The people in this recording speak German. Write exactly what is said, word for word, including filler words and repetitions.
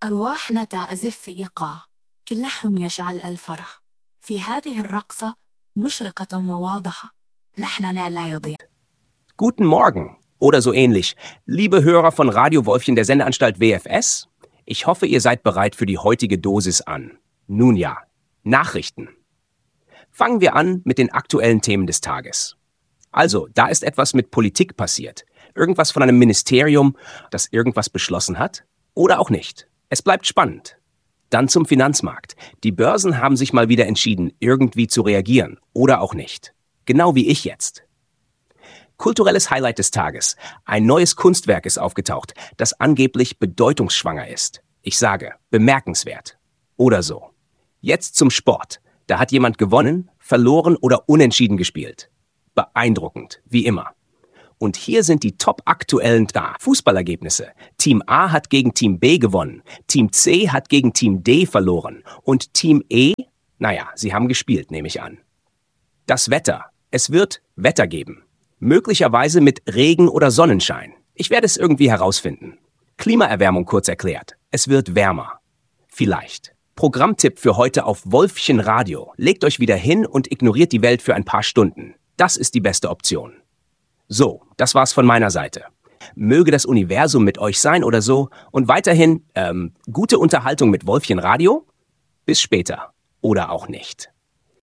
أرواحنا تعزف في إيقاع كلهم يشعل الفرح في هذه الرقصة مشرقة وواضحة لحننا لا يضيع. Guten Morgen oder so ähnlich. Liebe Hörer von Radio Wolfchen der Sendeanstalt W F S, ich hoffe, ihr seid bereit für die heutige Dosis an. Nun ja, Nachrichten. Fangen wir an mit den aktuellen Themen des Tages. Also, da ist etwas mit Politik passiert. Irgendwas von einem Ministerium, das irgendwas beschlossen hat. Oder auch nicht. Es bleibt spannend. Dann zum Finanzmarkt. Die Börsen haben sich mal wieder entschieden, irgendwie zu reagieren. Oder auch nicht. Genau wie ich jetzt. Kulturelles Highlight des Tages. Ein neues Kunstwerk ist aufgetaucht, das angeblich bedeutungsschwanger ist. Ich sage, bemerkenswert. Oder so. Jetzt zum Sport. Da hat jemand gewonnen, verloren oder unentschieden gespielt. Beeindruckend, wie immer. Und hier sind die top aktuellen Fußballergebnisse. Team A hat gegen Team B gewonnen. Team C hat gegen Team D verloren. Und Team E, naja, sie haben gespielt, nehme ich an. Das Wetter. Es wird Wetter geben. Möglicherweise mit Regen oder Sonnenschein. Ich werde es irgendwie herausfinden. Klimaerwärmung kurz erklärt. Es wird wärmer. Vielleicht. Programmtipp für heute auf Wolfchen Radio. Legt euch wieder hin und ignoriert die Welt für ein paar Stunden. Das ist die beste Option. So, das war's von meiner Seite. Möge das Universum mit euch sein oder so. Und weiterhin, ähm, gute Unterhaltung mit Wolfchen Radio. Bis später. Oder auch nicht.